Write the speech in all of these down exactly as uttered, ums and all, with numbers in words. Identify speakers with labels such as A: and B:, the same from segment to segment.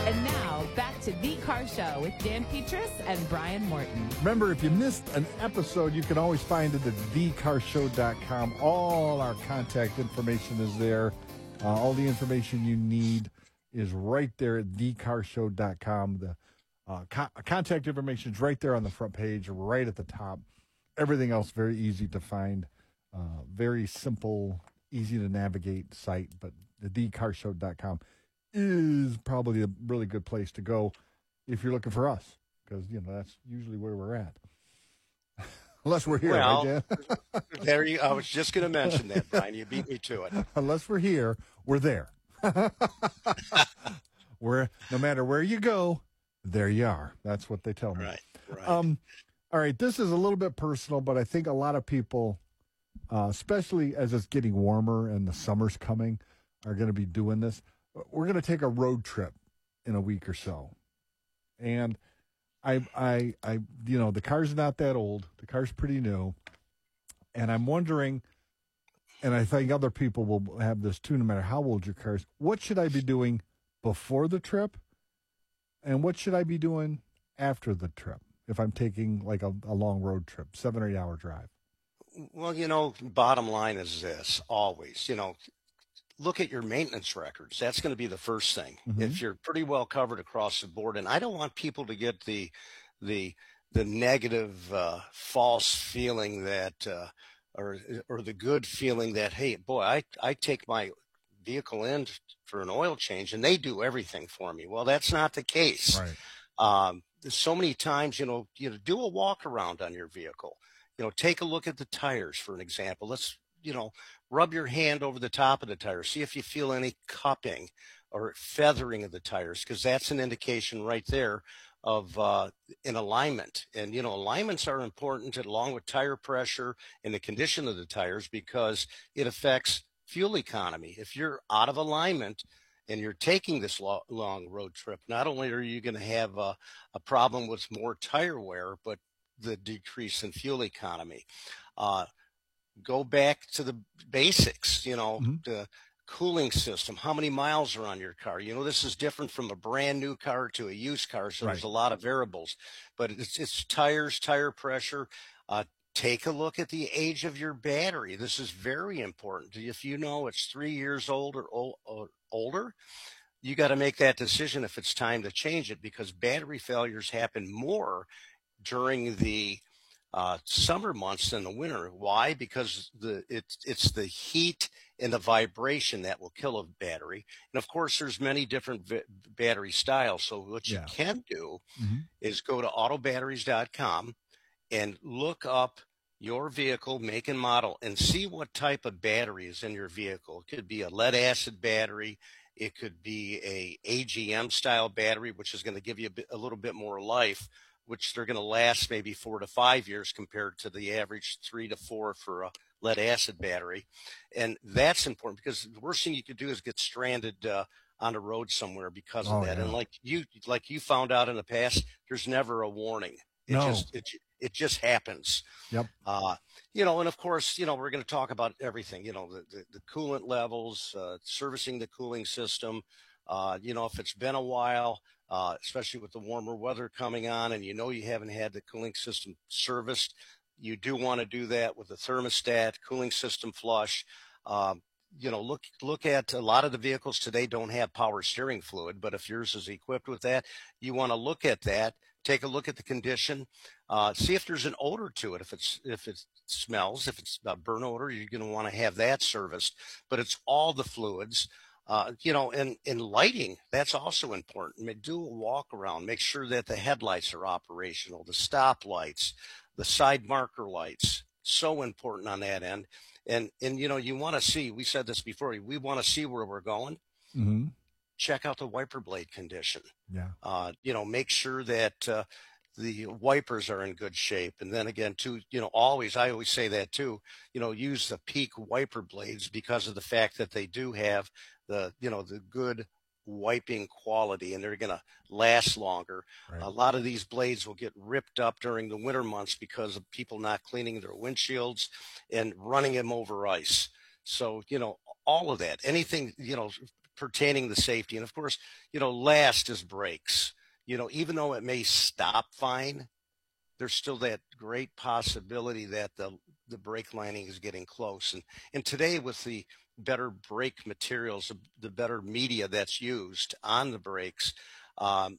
A: And now, back to The Car Show with Dan Petras and Brian Morton.
B: Remember, if you missed an episode, you can always find it at the car show dot com. All our contact information is there. Uh, all the information you need is right there at the car show dot com. The uh, co- contact information is right there on the front page, right at the top. Everything else very easy to find. Uh, very simple, easy to navigate site, but the the car show dot com is probably a really good place to go if you're looking for us, because, you know, that's usually where we're at. Unless we're here,
C: well,
B: right, Dan?
C: there you, I was just going to mention that, Brian. You beat me to it.
B: Unless we're here, we're there. We're, no matter where you go, there you are. That's what they tell me.
C: Right, right.
B: Um, all right, this is a little bit personal, but I think a lot of people, uh, especially as it's getting warmer and the summer's coming, are going to be doing this. We're going to take a road trip in a week or so. And I, I, I, you know, the car's not that old. The car's pretty new. And I'm wondering, and I think other people will have this too, no matter how old your car is, what should I be doing before the trip? And what should I be doing after the trip if I'm taking like a, a long road trip, seven or eight hour drive?
C: Well, you know, bottom line is this, always, you know, look at your maintenance records. That's going to be the first thing. Mm-hmm. If you're pretty well covered across the board, and I don't want people to get the the the negative uh, false feeling that uh, or or the good feeling that, hey, boy, I I take my vehicle in for an oil change and they do everything for me. Well, that's not the case.
B: Right.
C: Um, so many times, you know, you know, do a walk around on your vehicle. You know, take a look at the tires, for an example. Let's, you know, rub your hand over the top of the tire. See if you feel any cupping or feathering of the tires, because that's an indication right there of uh, an alignment. And, you know, alignments are important along with tire pressure and the condition of the tires, because it affects fuel economy. If you're out of alignment and you're taking this lo- long road trip, not only are you going to have a, a problem with more tire wear, but the decrease in fuel economy. Uh, go back to the basics, you know, mm-hmm. the cooling system, how many miles are on your car. You know, this is different from a brand new car to a used car, so right. There's a lot of variables, but it's, it's tires, tire pressure. Uh, take a look at the age of your battery. This is very important. If you know it's three years old or, old, or older, you got to make that decision if it's time to change it, because battery failures happen more during the uh, summer months than the winter. Why? Because the it's it's the heat and the vibration that will kill a battery. And of course, there's many different v- battery styles. So what you yeah. can do mm-hmm. is go to auto batteries dot com and look up your vehicle make and model and see what type of battery is in your vehicle. It could be a lead acid battery. It could be a A G M style battery, which is going to give you a, bit, a little bit more life, which they're going to last maybe four to five years compared to the average three to four for a lead acid battery. And that's important, because the worst thing you could do is get stranded uh, on the road somewhere because of oh, that. Yeah. And like you, like you found out in the past, there's never a warning. It
B: no.
C: just, it, it just happens.
B: Yep.
C: Uh, you know, and of course, you know, we're going to talk about everything, you know, the, the, the coolant levels, uh, servicing the cooling system. Uh, you know, if it's been a while, uh, especially with the warmer weather coming on, and you know you haven't had the cooling system serviced, you do want to do that with the thermostat, cooling system flush. Um, you know, look look at a lot of the vehicles today don't have power steering fluid, but if yours is equipped with that, you want to look at that. Take a look at the condition, uh, see if there's an odor to it. If it's if it smells, if it's a burn odor, you're going to want to have that serviced. But it's all the fluids. Uh, you know, and, and lighting, that's also important. Do a walk around, make sure that the headlights are operational, the stop lights, the side marker lights, so important on that end. And, and, you know, you want to see, we said this before, we want to see where we're going.
B: Mm-hmm.
C: Check out the wiper blade condition.
B: Yeah.
C: Uh, you know, make sure that, uh, the wipers are in good shape. And then again, too, you know, always, I always say that too, you know, use the Peak wiper blades because of the fact that they do have the, you know, the good wiping quality, and they're going to last longer. Right. A lot of these blades will get ripped up during the winter months because of people not cleaning their windshields and running them over ice. So, you know, all of that, anything, you know, pertaining to safety. And of course, you know, last is brakes. You know, even though it may stop fine, there's still that great possibility that the the brake lining is getting close. And and today with the better brake materials, the better media that's used on the brakes, um,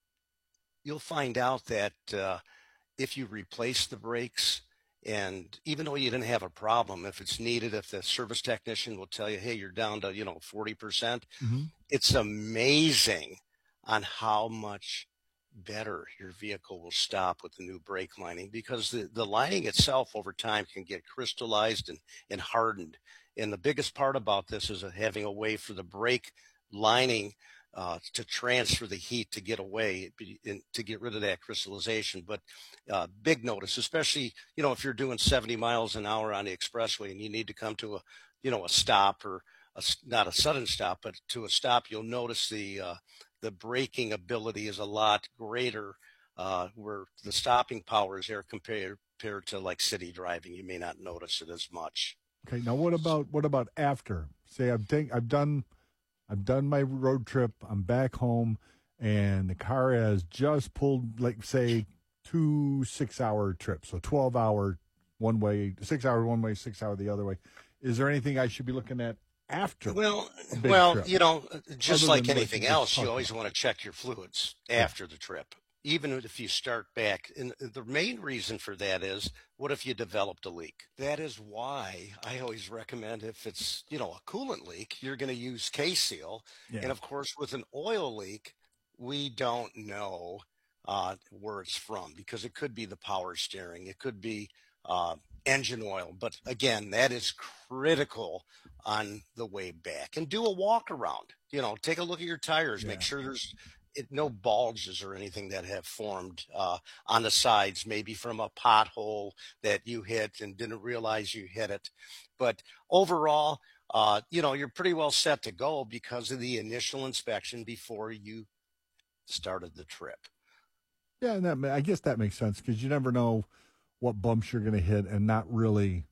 C: you'll find out that uh, if you replace the brakes, and even though you didn't have a problem, if it's needed, if the service technician will tell you, hey, you're down to, you know, forty percent,
B: Mm-hmm.
C: it's amazing on how much better your vehicle will stop with the new brake lining, because the, the lining itself over time can get crystallized and, and hardened. And the biggest part about this is having a way for the brake lining uh, to transfer the heat to get away and to get rid of that crystallization. But uh, big notice, especially, you know, if you're doing seventy miles an hour on the expressway and you need to come to a, you know, a stop, or a, not a sudden stop, but to a stop, you'll notice the, uh, the braking ability is a lot greater, uh, where the stopping power is there compared, compared to like city driving. You may not notice it as much.
B: Okay. Now, what about what about after? Say I've take, I've done I've done my road trip. I'm back home, and the car has just pulled, like, say, two six-hour trips, so twelve hour one way, six hour one way, six hour the other way. Is there anything I should be looking at after?
C: Well,
B: a big
C: well,
B: trip?
C: you know, just
B: Other
C: like
B: than what
C: anything
B: you just
C: else, you
B: talked
C: always
B: about.
C: want to check your fluids after the trip, even if you start back. And the main reason for that is, what if you developed a leak? That is why I always recommend, if it's, you know, a coolant leak, you're going to use K-Seal.
B: Yeah.
C: And of course, with an oil leak, we don't know uh, where it's from, because it could be the power steering, it could be uh, engine oil. But again, that is critical on the way back. And do a walk around. You know, take a look at your tires,
B: Yeah.
C: make sure there's it, no bulges or anything that have formed uh, on the sides, maybe from a pothole that you hit and didn't realize you hit it. But overall, uh, you know, you're pretty well set to go because of the initial inspection before you started the trip.
B: Yeah, and that ma- I guess that makes sense, because you never know what bumps you're going to hit and not really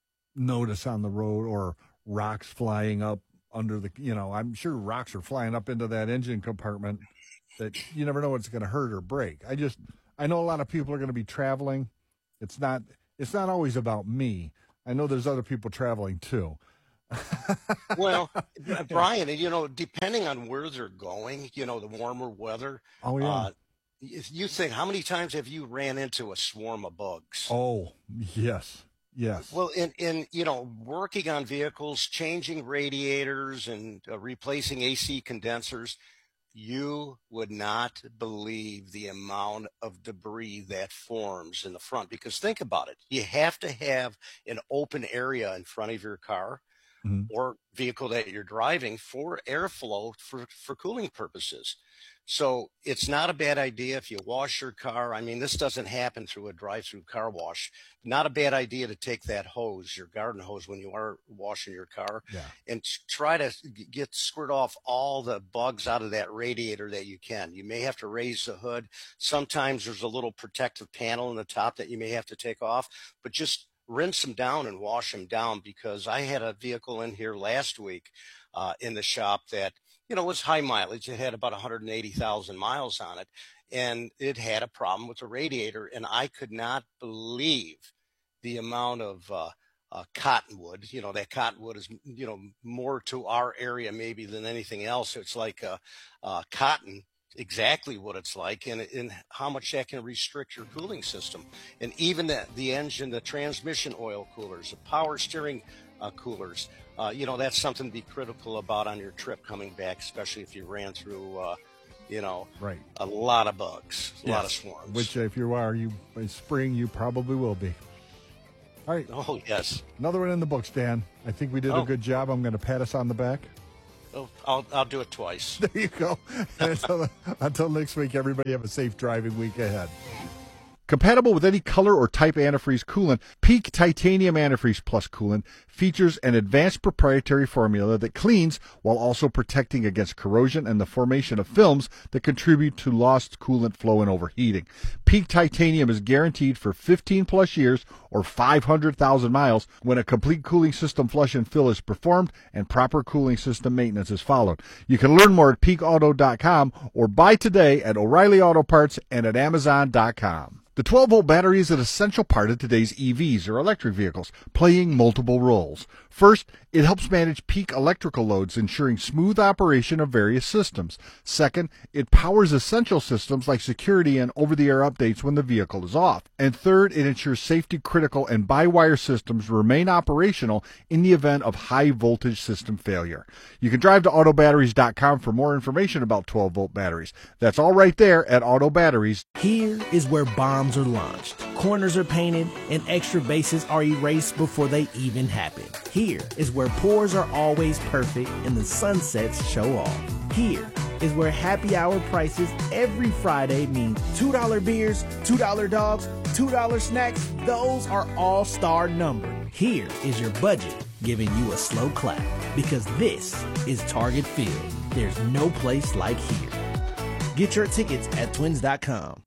B: notice on the road, or rocks flying up under the, you know, I'm sure rocks are flying up into that engine compartment that you never know what's going to hurt or break. I just, I know a lot of people are going to be traveling. It's not, it's not always about me. I know there's other people traveling too.
C: Well, Brian, you know, depending on where they're going, you know, the warmer weather.
B: Oh, yeah.
C: Uh, if you think, how many times have you ran into a swarm of bugs?
B: Oh, yes. Yes.
C: Well, in, in, you know, working on vehicles, changing radiators and uh, replacing A C condensers, you would not believe the amount of debris that forms in the front. Because think about it. You have to have an open area in front of your car
B: Mhm.
C: or vehicle that you're driving for airflow for, for cooling purposes. So it's not a bad idea if you wash your car. I mean, this doesn't happen through a drive-through car wash. Not a bad idea to take that hose, your garden hose, when you are washing your car,
B: Yeah.
C: and try to get squirt off all the bugs out of that radiator that you can. You may have to raise the hood. Sometimes there's a little protective panel in the top that you may have to take off, but just rinse them down and wash them down, because I had a vehicle in here last week uh, in the shop that, you know, was high mileage. It had about one hundred eighty thousand miles on it, and it had a problem with the radiator. And I could not believe the amount of uh, uh, cottonwood. You know, that cottonwood is, you know, more to our area maybe than anything else. It's like uh, uh, cotton, exactly what it's like, and, and how much that can restrict your cooling system. And even the, the engine, the transmission oil coolers, the power steering uh, coolers, uh, you know, that's something to be critical about on your trip coming back, especially if you ran through, uh, you know,
B: Right.
C: a lot of bugs, a lot of
B: Yes.
C: swarms.
B: Which, if you are, you by spring, you probably will be. All right.
C: Oh, yes.
B: Another one in the books, Dan. I think we did a
C: Oh.
B: good job. I'm going to pat us on the back.
C: Oh, I'll, I'll do it twice.
B: There you go. And until, until next week, everybody have a safe driving week ahead. Compatible with any color or type antifreeze coolant, Peak Titanium Antifreeze Plus coolant features an advanced proprietary formula that cleans while also protecting against corrosion and the formation of films that contribute to lost coolant flow and overheating. Peak Titanium is guaranteed for fifteen plus years or five hundred thousand miles when a complete cooling system flush and fill is performed and proper cooling system maintenance is followed. You can learn more at peak auto dot com or buy today at O'Reilly Auto Parts and at amazon dot com. The twelve volt battery is an essential part of today's E Vs or electric vehicles, playing multiple roles. First, it helps manage peak electrical loads, ensuring smooth operation of various systems. Second, it powers essential systems like security and over-the-air updates when the vehicle is off. And third, it ensures safety-critical and by-wire systems remain operational in the event of high-voltage system failure. You can drive to auto batteries dot com for more information about twelve volt batteries. That's all right there at Auto Batteries.
D: Here is where bombs are launched, corners are painted, and extra bases are erased before they even happen. Here is where pours are always perfect and the sunsets show off. Here is where happy hour prices every Friday mean two dollar beers, two dollar dogs, two dollar snacks. Those are all-star numbered. Here is your budget giving you a slow clap because this is Target Field. There's no place like here. Get your tickets at twins dot com.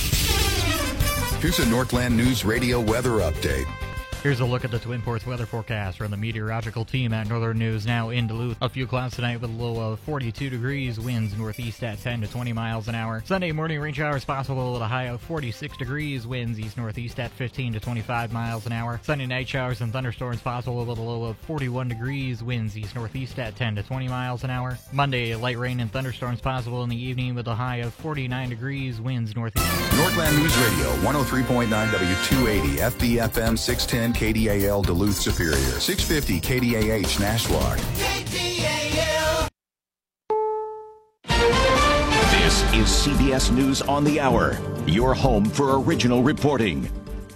E: Here's a Northland News Radio weather update.
F: Here's a look at the Twin Ports weather forecast from the meteorological team at Northern News now in Duluth. A few clouds tonight with a low of forty-two degrees, winds northeast at ten to twenty miles an hour. Sunday morning rain showers possible with a high of forty-six degrees, winds east-northeast at fifteen to twenty-five miles an hour. Sunday night showers and thunderstorms possible with a low of forty-one degrees, winds east-northeast at ten to twenty miles an hour. Monday, light rain and thunderstorms possible in the evening with a high of forty-nine degrees, winds northeast.
E: Northland News Radio, one oh three point nine W two eighty, F B F M six ten K D A L Duluth Superior, six fifty K D A H Nashwauk. K D A L.
G: This is C B S News on the Hour, your home for original reporting.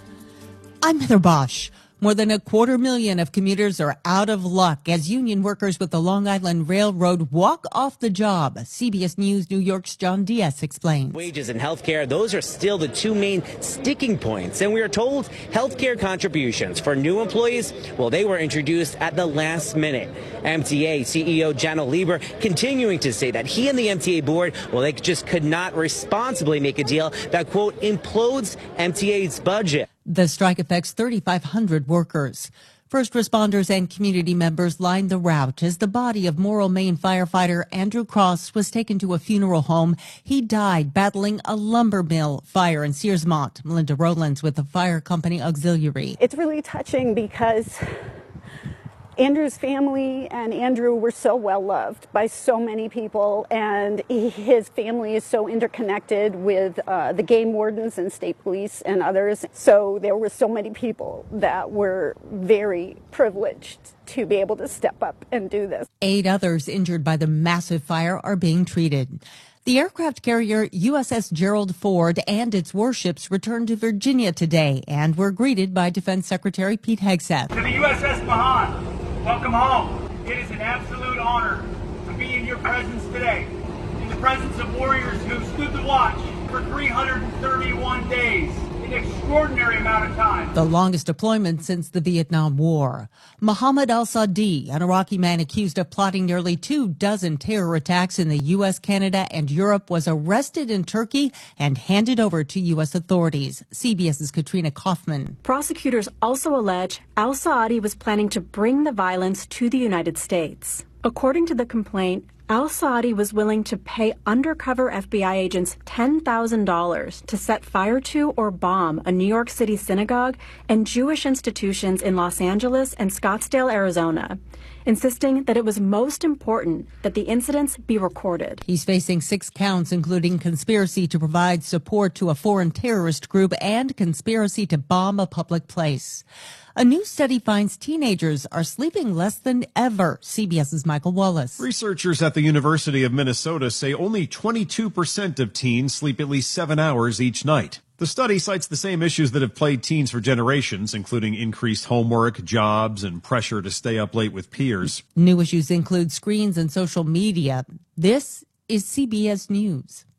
H: I'm Heather Bosch. More than a quarter million of commuters are out of luck as union workers with the Long Island Railroad walk off the job. C B S News New York's John Diaz explains.
I: Wages and health care, those are still the two main sticking points. And we are told health care contributions for new employees, well, they were introduced at the last minute. M T A C E O Janno Lieber continuing to say that he and the M T A board, well, they just could not responsibly make a deal that, quote, implodes M T A's budget.
H: The strike affects thirty-five hundred workers. First responders and community members lined the route as the body of Morrill, Maine firefighter Andrew Cross was taken to a funeral home. He died battling a lumber mill fire in Searsmont. Melinda Rowlands with the Fire Company Auxiliary.
J: It's really touching because Andrew's family and Andrew were so well loved by so many people, and he, his family is so interconnected with uh, the game wardens and state police and others. So there were so many people that were very privileged to be able to step up and do this.
H: Eight others injured by the massive fire are being treated. The aircraft carrier U S S Gerald Ford and its warships returned to Virginia today and were greeted by Defense Secretary Pete Hegseth.
K: To the U S S Mahan, welcome home. It is an absolute honor to be in your presence today, in the presence of warriors who stood the watch for three hundred thirty-one days. An extraordinary amount of time.
H: The longest deployment since the Vietnam War. Mohammed al-Sadi, an Iraqi man accused of plotting nearly two dozen terror attacks in the U S, Canada, and Europe, was arrested in Turkey and handed over to U S authorities. CBS's Katrina Kaufman.
L: Prosecutors also allege al-Saadi was planning to bring the violence to the United States. According to the complaint, al-Saadi was willing to pay undercover F B I agents ten thousand dollars to set fire to or bomb a New York City synagogue and Jewish institutions in Los Angeles and Scottsdale, Arizona, insisting that it was most important that the incidents be recorded.
H: He's facing six counts, including conspiracy to provide support to a foreign terrorist group and conspiracy to bomb a public place. A new study finds teenagers are sleeping less than ever. CBS's Michael Wallace.
M: Researchers at the University of Minnesota say only twenty-two percent of teens sleep at least seven hours each night. The study cites the same issues that have plagued teens for generations, including increased homework, jobs, and pressure to stay up late with peers.
H: New issues include screens and social media. This is C B S News.